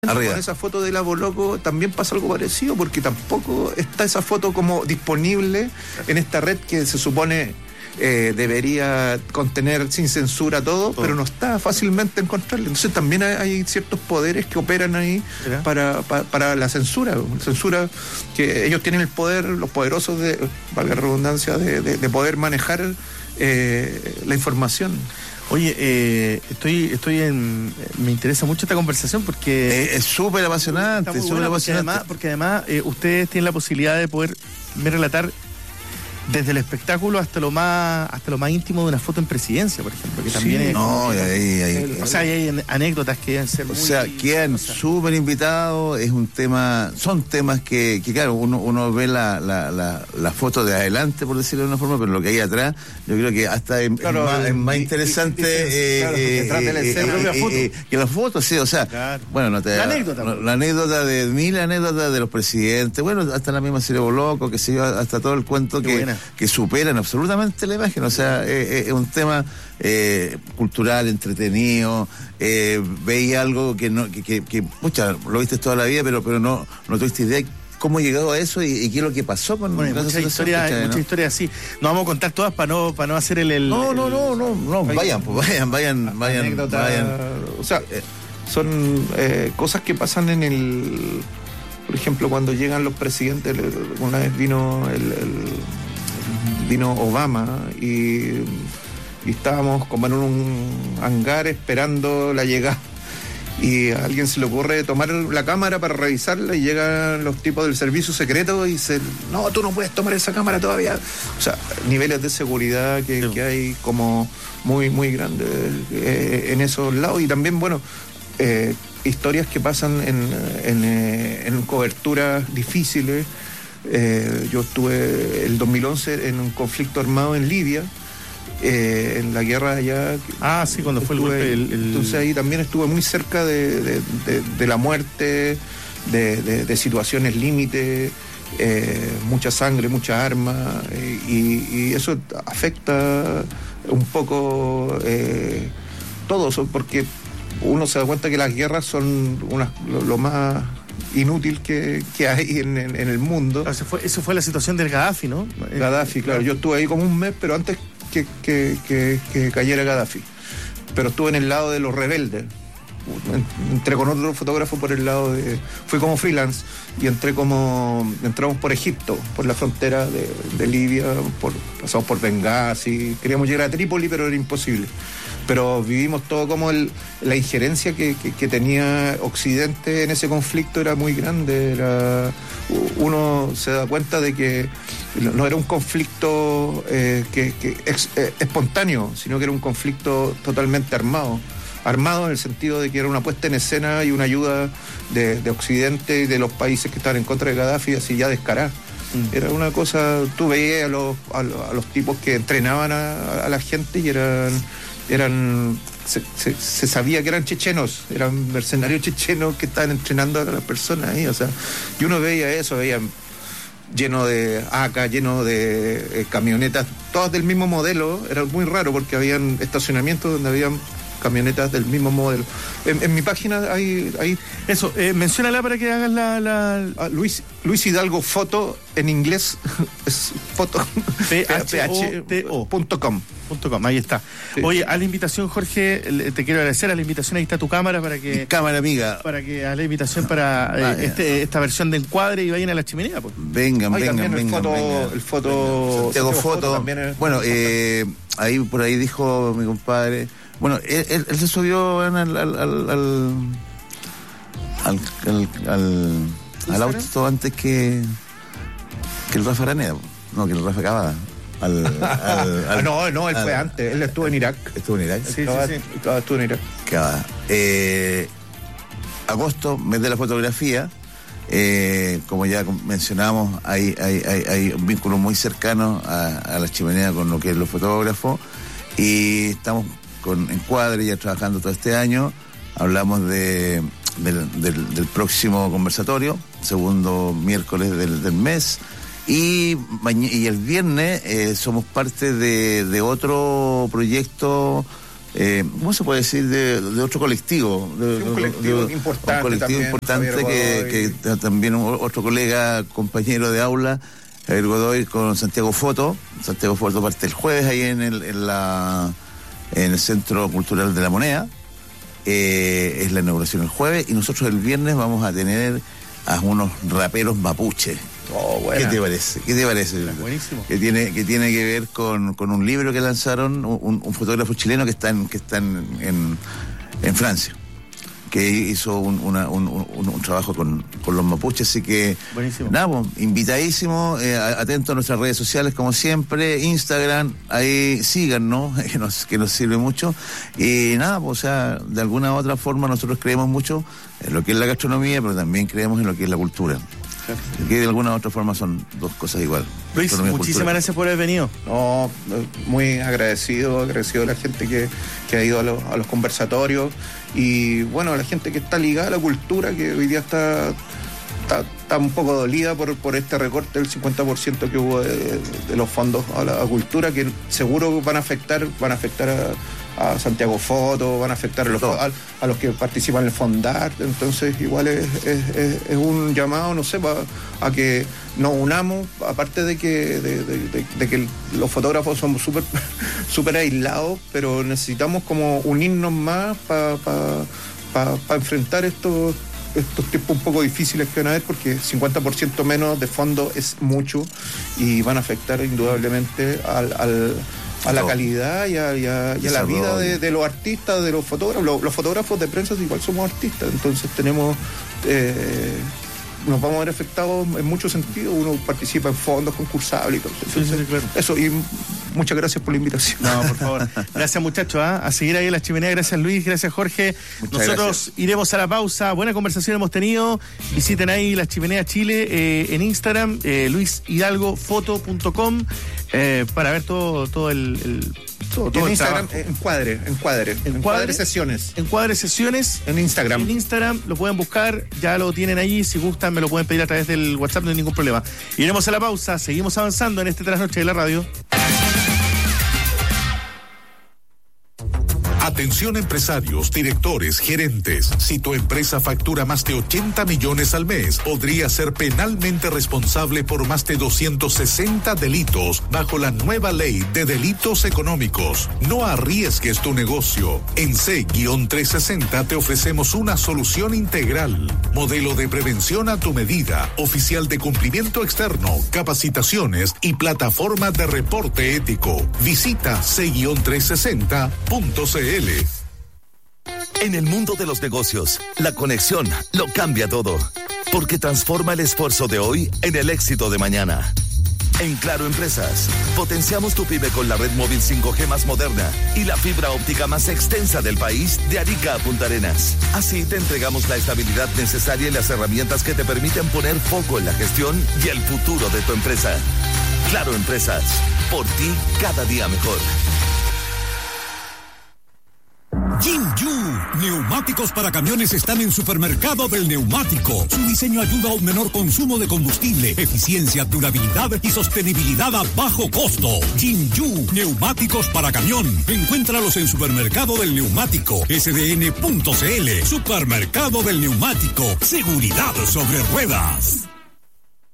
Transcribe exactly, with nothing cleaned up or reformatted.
Arriba. Con esa foto de la Boloco también pasa algo parecido, porque tampoco está esa foto como disponible en esta red que se supone eh, debería contener sin censura todo, oh. pero no está fácilmente encontrarla. Entonces también hay, hay ciertos poderes que operan ahí para, para, para la censura, censura que ellos tienen el poder, los poderosos, de, valga la redundancia, de, de, de poder manejar eh, la información. Oye, eh, estoy, estoy en, me interesa mucho esta conversación porque eh, es súper apasionante, súper apasionante. Porque además, porque además eh, ustedes tienen la posibilidad de poder relatar desde el espectáculo hasta lo más hasta lo más íntimo de una foto en presidencia, por ejemplo, que también sí, es, no, es, ahí, ahí, o sea, hay anécdotas que deben ser o muy, sea, quedan súper invitados, es un tema, son temas que, que claro, uno, uno ve la, la, la, la foto de adelante, por decirlo de una forma, pero lo que hay atrás, yo creo que hasta es, claro, es más, es más y, interesante y, y, eh, claro, eh, eh, la escena, eh, eh, foto. Eh, que la foto, sí, o sea, claro. bueno, no te la anécdota, no, la anécdota de mil anécdotas de los presidentes, bueno, hasta la misma serie Boloco, que se yo, hasta todo el cuento que, que supera absolutamente la imagen, o sea, es eh, eh, un tema eh, cultural, entretenido, eh, veía algo que no, que, que, que mucha, lo viste toda la vida, pero pero no, no tuviste idea cómo ha llegado a eso y, y qué es lo que pasó con bueno, muchas historias, hay muchas historias así. No vamos a contar todas para no para no hacer el, el no, no, el, no, no, no, el, vayan, pues vayan, vayan, vayan, anécdota, vayan. O sea, eh, son eh, cosas que pasan en el, por ejemplo, cuando llegan los presidentes, una vez vino el, el vino Obama y, y estábamos como en un hangar esperando la llegada y a alguien se le ocurre tomar la cámara para revisarla y llegan los tipos del servicio secreto y dicen, no, tú no puedes tomar esa cámara todavía. O sea, niveles de seguridad que, que hay como muy, muy grandes eh, en esos lados y también, bueno, eh, historias que pasan en, en, eh, en coberturas difíciles. Eh, yo estuve el dos mil once en un conflicto armado en Libia, eh, en la guerra allá. Ah, sí, cuando fue el golpe. El, el... Entonces ahí también estuve muy cerca de, de, de, de la muerte, de, de, de situaciones límite, eh, mucha sangre, mucha arma, eh, y, y eso afecta un poco eh, todo eso, porque uno se da cuenta que las guerras son unas, lo, lo más inútil que, que hay en, en, en el mundo. Eso fue, eso fue la situación del Gaddafi, ¿no? Gaddafi, claro. Yo estuve ahí como un mes, pero antes que, que, que, que cayera Gaddafi. Pero estuve en el lado de los rebeldes. Entré con otro fotógrafo por el lado de... Fui como freelance y entré como... Entramos por Egipto, por la frontera de, de Libia, por, pasamos por Benghazi. Queríamos llegar a Trípoli, pero era imposible. Pero vivimos todo como el, la injerencia que, que, que tenía Occidente en ese conflicto era muy grande. Era, uno se da cuenta de que no era un conflicto eh, que, que ex, eh, espontáneo, sino que era un conflicto totalmente armado. Armado en el sentido de que era una puesta en escena y una ayuda de, de Occidente y de los países que estaban en contra de Gaddafi, así ya descarada. Mm. Era una cosa, tú veías a los, a, a los tipos que entrenaban a, a la gente y eran... eran se, se, se sabía que eran chechenos, eran mercenarios chechenos que estaban entrenando a las personas ahí, o sea, y uno veía eso, veía lleno de A K, lleno de eh, camionetas, todas del mismo modelo. Era muy raro porque habían estacionamientos donde habían camionetas del mismo modelo. En, en mi página hay... hay Eso, eh, menciónala para que hagas la... la... Ah, Luis, Luis Hidalgo Foto, en inglés, es foto, P H T O punto com. Ahí está. Sí. Oye, a la invitación, Jorge, te quiero agradecer a la invitación, ahí está tu cámara para que... Mi cámara, amiga. Para que a la invitación para eh, este, esta versión de encuadre y vayan a la chimenea, pues. Vengan, Ay, vengan, vengan. El foto, vengan. El foto... Santiago Foto. Foto es... Bueno, eh, ahí por ahí dijo mi compadre... Bueno, él, él, él se subió al al al al, al, al, al, al auto antes que, que el Rafa Araneda. No, que el Rafa Cavada. Al, al, al, ah, no, no, él al, fue antes. Él estuvo en Irak. ¿Estuvo en Irak? Sí, Cavada, sí, sí. Cavada estuvo en Irak. Cavada. Eh, agosto, mes de la fotografía. Eh, como ya mencionamos, hay, hay, hay, hay un vínculo muy cercano a, a la chimenea con lo que es los fotógrafos. Y estamos con Encuadre ya trabajando todo este año. Hablamos de, del, del, del próximo conversatorio, segundo miércoles del, del mes, y, y el viernes eh, somos parte de, de otro proyecto eh, ¿cómo se puede decir? De, de otro colectivo. De, sí, un colectivo de, importante. Un colectivo también, importante que, que también otro colega, compañero de aula, Javier Godoy, con Santiago Foto. Santiago Foto parte el jueves ahí en el, en la, en el Centro Cultural de la Moneda. Eh, es la inauguración el jueves y nosotros el viernes vamos a tener a unos raperos mapuche. Oh, ¿Qué te parece? ¿Qué te parece? Buenísimo. Que tiene, que tiene que ver con, con un libro que lanzaron un, un fotógrafo chileno que está en, que está en, en, en Francia, que hizo un, una, un, un, un trabajo con, con los mapuches, así que buenísimo. Nada, pues, invitadísimo, eh, atento a nuestras redes sociales como siempre, Instagram, ahí síganos, que nos, que nos sirve mucho, y nada, pues, o sea, de alguna u otra forma nosotros creemos mucho en lo que es la gastronomía, pero también creemos en lo que es la cultura. Que de alguna u otra forma son dos cosas igual. Luis, muchísimas gracias por haber venido. No, muy agradecido, agradecido a la gente que, que ha ido a los, a los conversatorios y bueno, a la gente que está ligada a la cultura, que hoy día está, está, está un poco dolida por, por este recorte del cincuenta por ciento que hubo de, de, de los fondos a la a cultura, que seguro van a afectar, van a afectar a a Santiago Foto, van a afectar a los, a, a los que participan en el Fondart, entonces igual es, es, es, es un llamado, no sé, pa, a que nos unamos, aparte de que de, de, de, de que los fotógrafos somos súper súper aislados, pero necesitamos como unirnos más para pa, pa, pa enfrentar estos estos tiempos un poco difíciles que van a haber, porque cincuenta por ciento menos de fondo es mucho y van a afectar indudablemente al, al a la calidad y a, y a, y a la vida de, de los artistas, de los fotógrafos. Los, los fotógrafos de prensa igual somos artistas, entonces tenemos eh, nos vamos a ver afectados en muchos sentidos. Uno participa en fondos concursables y todo eso. Entonces, sí, sí, claro. Eso, y muchas gracias por la invitación. No, por favor. Gracias, muchachos, ¿eh? A seguir ahí en la chimenea. Gracias, Luis. Gracias, Jorge. Muchas Nosotros gracias. Iremos a la pausa. Buena conversación hemos tenido. Visiten ahí la Chimenea Chile eh, en Instagram, eh, luis hidalgo foto punto com, eh, para ver todo, todo el... el Todo, todo en Instagram, encuadre, encuadre, encuadre, encuadre sesiones. Encuadre sesiones. En Instagram. En Instagram, lo pueden buscar, ya lo tienen allí, si gustan me lo pueden pedir a través del WhatsApp, no hay ningún problema. Iremos a la pausa, seguimos avanzando en este trasnoche de la radio. Atención empresarios, directores, gerentes. Si tu empresa factura más de ochenta millones al mes, podría ser penalmente responsable por más de doscientos sesenta delitos bajo la nueva ley de delitos económicos. No arriesgues tu negocio. En C trescientos sesenta te ofrecemos una solución integral. Modelo de prevención a tu medida, oficial de cumplimiento externo, capacitaciones y plataforma de reporte ético. Visita C trescientos sesenta punto c l. En el mundo de los negocios, la conexión lo cambia todo, porque transforma el esfuerzo de hoy en el éxito de mañana. En Claro Empresas, potenciamos tu pyme con la red móvil cinco G más moderna y la fibra óptica más extensa del país, de Arica a Punta Arenas. Así te entregamos la estabilidad necesaria y las herramientas que te permiten poner foco en la gestión y el futuro de tu empresa. Claro Empresas, por ti cada día mejor. Jinju, neumáticos para camiones están en Supermercado del Neumático. Su diseño ayuda a un menor consumo de combustible, eficiencia, durabilidad y sostenibilidad a bajo costo. Jinju, neumáticos para camión. Encuéntralos en Supermercado del Neumático, S D N punto C L. Supermercado del Neumático, seguridad sobre ruedas.